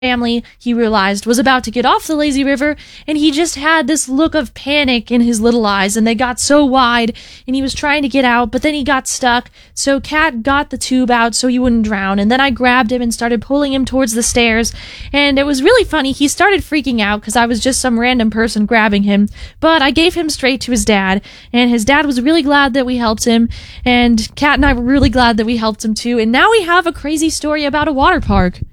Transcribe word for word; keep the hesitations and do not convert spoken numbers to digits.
family, he realized, was about to get off the lazy river, and he just had this look of panic in his little eyes, and they got so wide, and he was trying to get out, but then he got stuck, so Cat got the tube out so he wouldn't drown, and then I grabbed him and started pulling him towards the stairs, and it was really funny. He started freaking out because I was just some random person grabbing him, but I gave him straight to his dad, and his dad was really glad that we helped him, and Cat and I were really glad that we helped him too, and now we have a crazy story about a water park.